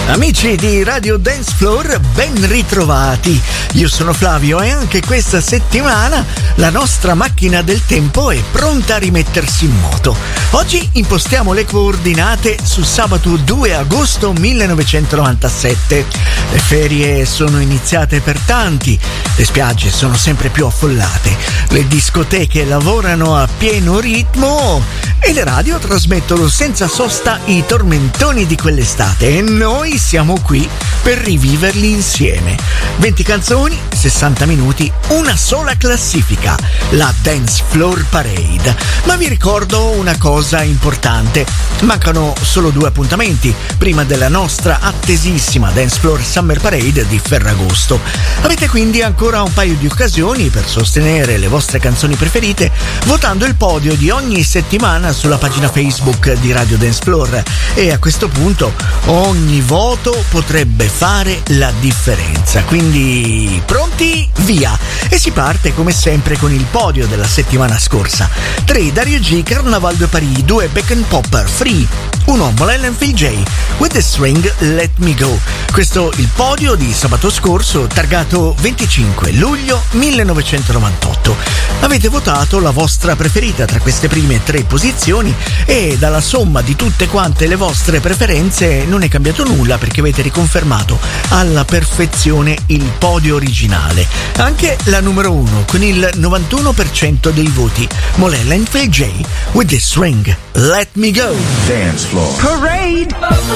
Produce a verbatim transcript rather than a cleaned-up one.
Amici di Radio Dance Floor, ben ritrovati. Io sono Flavio e anche questa settimana la nostra macchina del tempo è pronta a rimettersi in moto. Oggi impostiamo le coordinate su sabato due agosto millenovecentonovantasette. Le ferie sono iniziate per tanti, le spiagge sono sempre più affollate, le discoteche lavorano a pieno ritmo e le radio trasmettono senza sosta i tormentoni di quell'estate e noi siamo qui per riviverli insieme. venti canzoni, sessanta minuti, una sola classifica, la Dance Floor Parade. Ma vi ricordo una cosa importante: mancano solo due appuntamenti prima della nostra attesissima Dance Floor Summer Parade di Ferragosto. Avete quindi ancora un paio di occasioni per sostenere le vostre canzoni preferite votando il podio di ogni settimana sulla pagina Facebook di Radio Dance Floor, e a questo punto ogni voto potrebbe fare la differenza. Quindi pronti? Via! E si parte come sempre con il podio della settimana scorsa. tre Dario G, Carnaval de Paris. Due Beck and Popper, Free. uno Molella and Phil J, With the String, Let Me Go. Questo il podio di sabato scorso, targato venticinque luglio millenovecentonovantotto. Avete votato la vostra preferita tra queste prime tre posizioni e dalla somma di tutte quante le vostre preferenze non è cambiato nulla, perché avete riconfermato alla perfezione il podio originale. Anche la numero uno con il novantuno per cento dei voti, Molella and Phil J, With the String, Let Me Go. Dance Floor Parade.